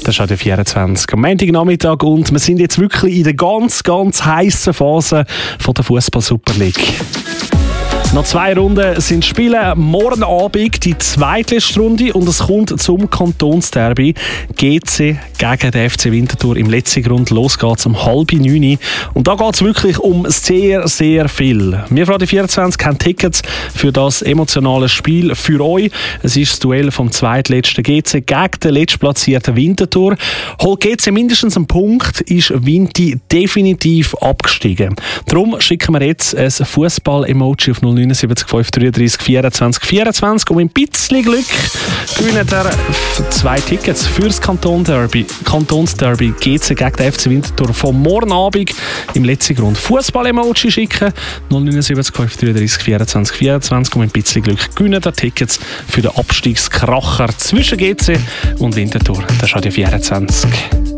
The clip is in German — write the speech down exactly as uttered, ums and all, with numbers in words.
Das ist auch der vierundzwanzig am Montagnachmittag und wir sind jetzt wirklich in der ganz, ganz heissen Phase von der Fußball-Super League. Noch zwei Runden sind Spiele. Morgen Abend die zweitletzte Runde und es kommt zum Kantonsderby. G C gegen den F C Winterthur im letzten Grund. Los geht's um halb neun. Und da geht es wirklich um sehr, sehr viel. Wir von der vierundzwanzig haben Tickets für das emotionale Spiel für euch. Es ist das Duell vom zweitletzten G C gegen den letztplatzierten Winterthur. Holt G C mindestens einen Punkt, ist Winti definitiv abgestiegen. Darum schicken wir jetzt ein Fußball-Emoji auf null neun sieben fünf drei drei vierundzwanzig vierundzwanzig und mit ein bisschen Glück gewinnen wir zwei Tickets für das Kanton-Derby, Kantonsderby G C gegen den F C Winterthur vom morgen Abend im letzten Grund. Fußball-Emoji schicken null neun sieben fünf drei drei vierundzwanzig vierundzwanzig und mit ein bisschen Glück gewinnen wir Tickets für den Abstiegskracher zwischen G C und Winterthur. Das ist auch die vierundzwanzig.